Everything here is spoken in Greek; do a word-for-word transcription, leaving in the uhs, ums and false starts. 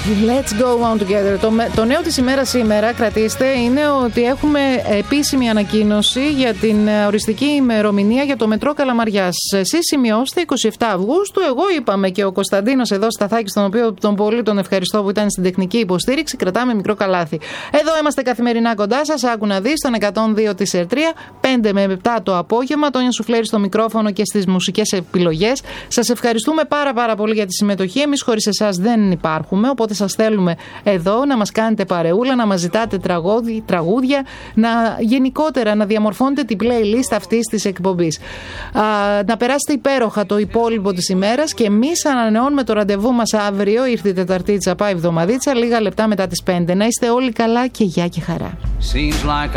Let's go on together. Το, το νέο της ημέρας σήμερα, κρατήστε, είναι ότι έχουμε επίσημη ανακοίνωση για την οριστική ημερομηνία για το μετρό Καλαμαριάς. Εσείς σημειώστε εικοστή εβδόμη Αυγούστου. Εγώ είπαμε και ο Κωνσταντίνος εδώ Σταθάκης, τον οποίο τον πολύ τον ευχαριστώ που ήταν στην τεχνική υποστήριξη. Κρατάμε μικρό καλάθι. Εδώ είμαστε καθημερινά κοντά σας. Άκου να δεις, στον εκατόν δύο της Ερτρία, πέντε με επτά το απόγευμα. Τόνια Σουφλέρη στο μικρόφωνο και στις μουσικές επιλογές. Σας ευχαριστούμε πάρα πάρα πολύ για τη συμμετοχή. Εμείς χωρίς εσάς δεν υπάρχουμε, οπότε σας θέλουμε εδώ να μας κάνετε παρεούλα, να μας ζητάτε τραγούδι, τραγούδια, να γενικότερα να διαμορφώνετε την playlist αυτής της εκπομπής. Α, να περάσετε υπέροχα το υπόλοιπο της ημέρας και εμείς ανανεώνουμε το ραντεβού μας αύριο. Ήρθε η Τεταρτίτσα, πάει εβδομαδίτσα, λίγα λεπτά μετά τις πέντε. Να είστε όλοι καλά και γεια και χαρά.